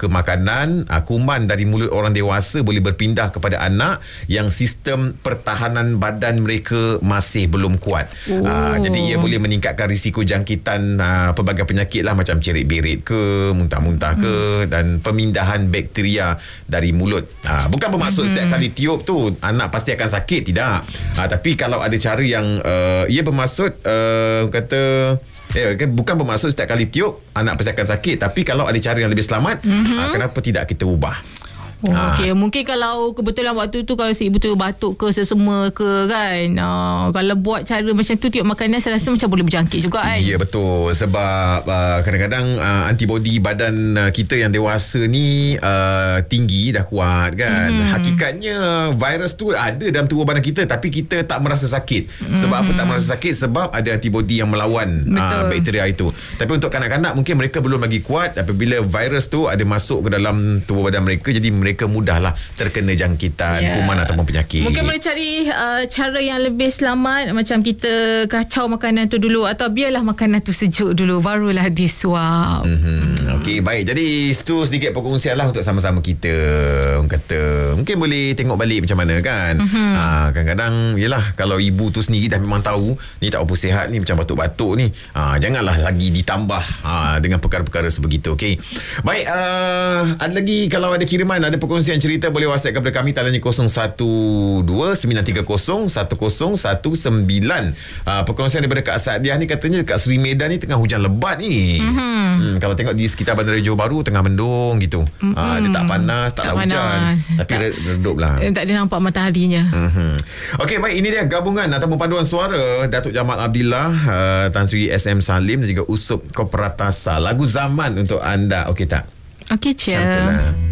ke makanan, kuman dari mulut orang dewasa boleh berpindah kepada anak yang sistem pertahanan badan mereka masih belum kuat. Jadi ia boleh meningkatkan risiko jangkitan pelbagai penyakit lah, macam cerit-berit ke, muntah-muntah ke, dan pemindahan bakteria dari mulut. Bukan bermaksud setiap kali tiup tu anak pasti akan sakit, tidak. Tapi kalau ada cara yang ia bermaksud bukan bermaksud setiap kali tiup anak pasti akan sakit, tapi kalau ada cara yang lebih selamat, kenapa tidak kita ubah? Okey, mungkin kalau kebetulan waktu tu kalau si ibu tu batuk ke, sesema ke kan, kalau buat cara macam tu tiup makanan, saya rasa macam boleh berjangkit juga kan. Ya, betul. Sebab kadang-kadang antibody badan kita yang dewasa ni tinggi, dah kuat kan. Hakikatnya virus tu ada dalam tubuh badan kita, tapi kita tak merasa sakit. Sebab apa tak merasa sakit? Sebab ada antibody yang melawan bakteria itu. Tapi untuk kanak-kanak mungkin mereka belum lagi kuat. Apabila virus tu ada masuk ke dalam tubuh badan mereka, jadi mereka mudahlah terkena jangkitan kuman ataupun penyakit. Mungkin boleh cari cara yang lebih selamat, macam kita kacau makanan tu dulu, atau biarlah makanan tu sejuk dulu barulah disuap. Okey, baik. Jadi itu sedikit perkongsian lah untuk sama-sama kita. Orang kata mungkin boleh tengok balik macam mana kan. Kadang-kadang yelah, kalau ibu tu sendiri dah memang tahu ni tak apa sihat ni, macam batuk-batuk ni, janganlah lagi ditambah dengan perkara-perkara sebegitu. Okey. Baik, ada lagi, kalau ada kiriman, ada perkongsian cerita, boleh WhatsApp kepada kami, talian 012-930-1019. Perkongsian daripada Kak Sadiah ni, katanya Kak Seri Medan ni tengah hujan lebat ni. Kalau tengok di sekitar Bandar Johor Bahru tengah mendung gitu. Dia tak panas, tak hujan, tapi redup lah. Tak ada nampak mataharinya. Okey, baik, ini dia gabungan ataupun paduan suara Datuk Jamal Abdillah, Tan Sri SM Salim dan juga Usup Koperatasa. Lagu Zaman untuk anda. Okey tak? Okey, Cik.